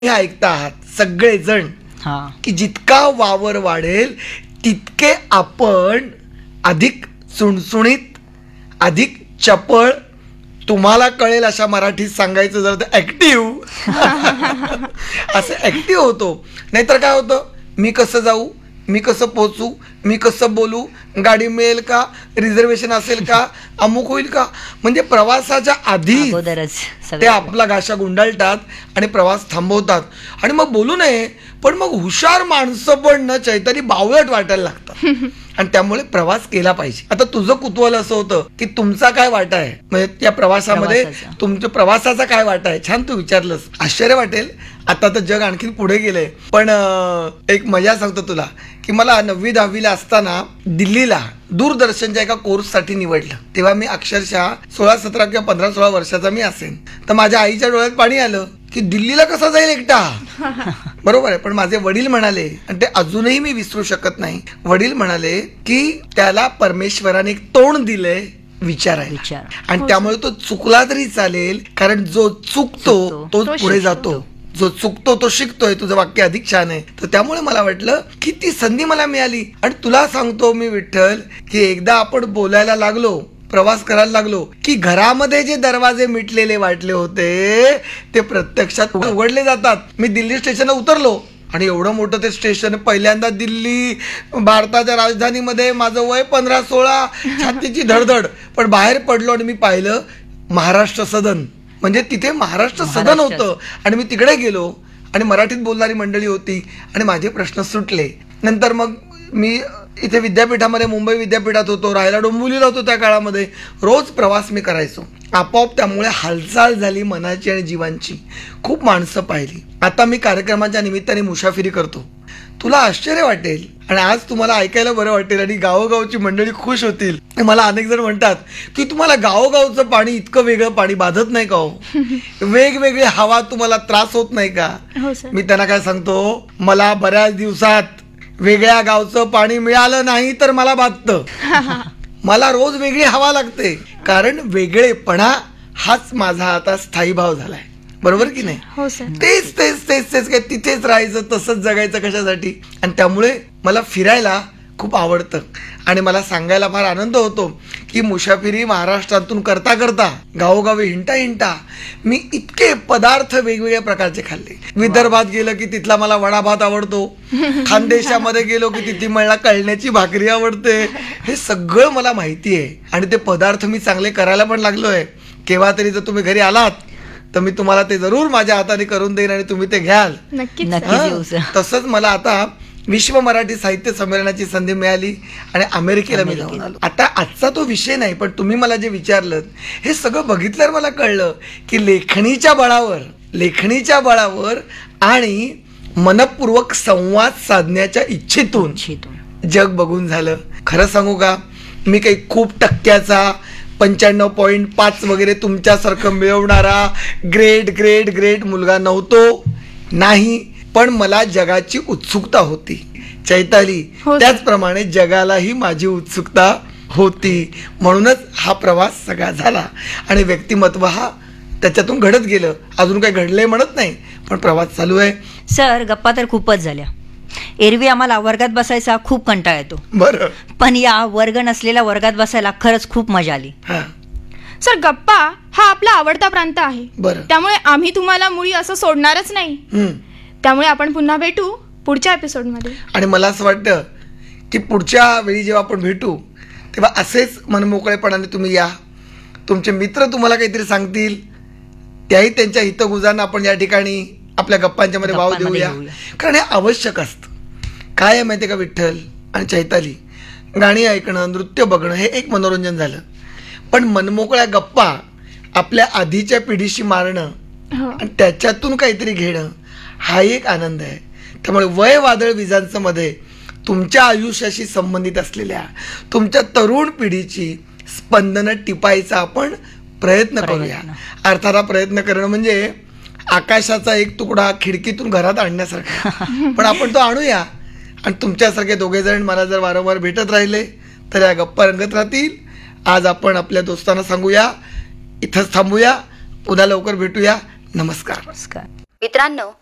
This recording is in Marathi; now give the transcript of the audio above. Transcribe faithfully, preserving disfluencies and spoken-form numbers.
हे ऐकता आहात सगळेजण की जितका वावर वाढेल तितके आपण अधिक सुणसुणीत, अधिक चपळ, तुम्हाला कळेल अशा मराठीत सांगायचं जर तर ऍक्टिव्ह असं ऍक्टिव्ह होतो. नाहीतर काय होतं, मी कसं जाऊ, मी कसं पोचू, मी कसं बोलू, गाडी मिळेल का, रिझर्वेशन असेल का, अमुक होईल का, म्हणजे प्रवासाच्या आधी ते आपला घाशा गुंडाळतात आणि प्रवास थांबवतात. आणि मग बोलू नये, पण मग हुशार माणसं पण न चैतन्य बावळट वाटायला लागतात आणि त्यामुळे प्रवास केला पाहिजे. आता तुझं कुतूहल असं होतं की तुमचा काय वाटा आहे, म्हणजे त्या प्रवासामध्ये तुमच्या प्रवासाचा काय वाटा आहे. छान तू विचारलंस, आश्चर्य वाटेल. आता तर जग आणखीन पुढे गेलंय, पण एक मजा सांगतो तुला की मला नववी दहावीला असताना दिल्लीला दूरदर्शनच्या एका कोर्ससाठी निवडलं. तेव्हा मी अक्षरशः सोळा सतरा किंवा पंधरा सोळा वर्षाचा मी असेन. तर माझ्या आईच्या डोळ्यात पाणी आलं की दिल्लीला कसा जाईल एकटा. बरोबर आहे, पण माझे वडील म्हणाले, आणि ते अजूनही मी विसरू शकत नाही, वडील म्हणाले की त्याला परमेश्वराने एक तोंड दिलंय विचारायला, आणि त्यामुळे तो चुकला तरी चालेल, कारण जो चुकतो तो पुढे जातो, जो चुकतो तो शिकतोय. तुझं वाक्य अधिक छान आहे. तर त्यामुळे मला वाटलं की ती संधी मला मिळाली. आणि तुला सांगतो मी विठ्ठल की एकदा आपण बोलायला लागलो, प्रवास करायला लागलो की घरामध्ये जे दरवाजे मिटलेले वाटले होते ते प्रत्यक्षात उघडले जातात. मी दिल्ली स्टेशनला उतरलो आणि एवढं मोठं ते स्टेशन, पहिल्यांदा दिल्ली, भारताच्या राजधानीमध्ये, माझं वय पंधरा सोळा, छातीची धडधड. पण बाहेर पडलो आणि मी पाहिलं महाराष्ट्र सदन, म्हणजे तिथे महाराष्ट्र सदन होतं. आणि मी तिकडे गेलो आणि मराठीत बोलणारी मंडळी होती आणि माझे प्रश्न सुटले. नंतर मग मी इथे विद्यापीठामध्ये, मुंबई विद्यापीठात होतो, राहायला डोंबिवलीला होतो. त्या काळामध्ये रोज प्रवास मी करायचो. आपोआप त्यामुळे हालचाल झाली मनाची आणि जीवांची. खूप माणसं पाहिली. आता मी कार्यक्रमाच्या निमित्ताने मुसाफिरी करतो. तुला आश्चर्य वाटेल आणि आज तुम्हाला ऐकायला बरं वाटेल आणि गावोगावची मंडळी खुश होतील. मला अनेक जण म्हणतात की तुम्हाला गावोगावचं पाणी, इतकं वेगळं पाणी बाधत नाही का हो, वेगवेगळी हवा तुम्हाला त्रास होत नाही का. मी त्यांना काय सांगतो, मला बऱ्याच दिवसात वेगळ्या गावचं पाणी मिळालं नाही तर मला बाधतं. मला रोज वेगळी हवा लागते, कारण वेगळेपणा हाच माझा आता स्थायी भाव झालाय. बरोबर की नाही. तेच तेच तेच तेच काय तिथेच राहायचं, तसंच जगायचं कशासाठी. आणि त्यामुळे मला फिरायला खूप आवडतं आणि मला सांगायला फार आनंद होतो की मुसाफिरी महाराष्ट्रातून करता करता, गावोगावी हिंटा हिंटा मी इतके पदार्थ वेगवेगळ्या प्रकारचे खाल्ले. विदर्भात गेलं की तिथला मला वडा भात आवडतो, खानदेशामध्ये गेलो की तिथली मला कळण्याची भाकरी आवडते. हे सगळं मला माहिती आहे आणि ते पदार्थ मी चांगले करायला पण लागलोय. केव्हा तरी जर तुम्ही घरी आलात तर मी तुम्हाला ते जरूर माझ्या हाताने करून देईन आणि तुम्ही ते घ्याल. तसंच मला आता विश्व मराठी साहित्य संमेलनाची संधी मिळाली आणि अमेरिकेला मी जाऊन आलो. आता आजचा तो विषय नाही, पण तुम्ही मला जे विचारलं हे सगळं बघितल्यावर मला कळलं की लेखणीच्या बळावर लेखणीच्या बळावर आणि मनपूर्वक संवाद साधण्याच्या इच्छेतून जग बघून झालं. खरं सांगू का, मी काही खूप टक्क्याचा पंच्याण्णव पॉईंट पाच वगैरे तुमच्यासारखं मिळवणारा ग्रेट ग्रेट ग्रेट मुलगा नव्हतो, नाही. पण मला जगाची उत्सुकता होती चैताली, त्याचप्रमाणे जगालाही माझी उत्सुकता होती. म्हणूनच हा प्रवास सगळा झाला आणि व्यक्तिमत्व हा त्याच्यातून घडत गेलं. अजून काही घडलंय म्हणत नाही, पण प्रवास चालू आहे. सर, गप्पा तर खूपच झाल्या. एरवी आम्हाला वर्गात बसायचा खूप कंटाळा येतो, बरं, पण या वर्ग नसलेल्या वर्गात बसायला खरंच खूप मजा आली. सर, गप्पा हा आपला आवडता प्रांत आहे, त्यामुळे आम्ही तुम्हाला मुळी असं सोडणारच नाही. त्यामुळे आपण पुन्हा भेटू पुढच्या एपिसोडमध्ये. आणि मला असं वाटतं की पुढच्या वेळी जेव्हा आपण भेटू तेव्हा असेच मनमोकळेपणाने तुम्ही या. तुमचे मित्र तुम्हाला काहीतरी सांगतील, त्याही त्यांच्या हितगुजांना आपण या ठिकाणी आपल्या गप्पांच्या मध्ये वाव देऊया, कारण हे आवश्यक असतं. काय आहे माहिती आहे का विठ्ठल आणि चैताली, गाणी ऐकणं, नृत्य बघणं हे एक मनोरंजन झालं, पण मनमोकळ्या गप्पा आपल्या आधीच्या पिढीशी मारणं आणि त्याच्यातून काहीतरी घेणं हा एक आनंद आहे. त्यामुळे वय वादळ विजांचं मध्ये तुमच्या आयुष्याशी संबंधित असलेल्या तुमच्या तरुण पिढीची स्पंदनं टिपायचा आपण प्रयत्न करूया. अर्थात हा प्रयत्न करणं म्हणजे आकाशाचा एक तुकडा खिडकीतून घरात आणण्यासारखा, पण आपण तो आणूया. आणि तुमच्यासारखे दोघे जण मला जर वारंवार भेटत राहिले तर या गप्पा रंगत राहतील. आज आपण आपल्या दोस्तांना सांगूया, इथंच थांबूया, पुन्हा लवकर भेटूया. नमस्कार. नमस्कार मित्रांनो,